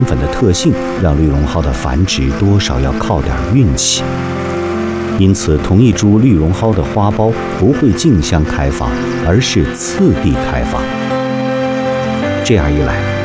粉的特性让绿绒蒿的繁殖多少要靠点运气，因此同一株绿绒蒿的花苞不会竞相开放，而是次第开放。这样一来，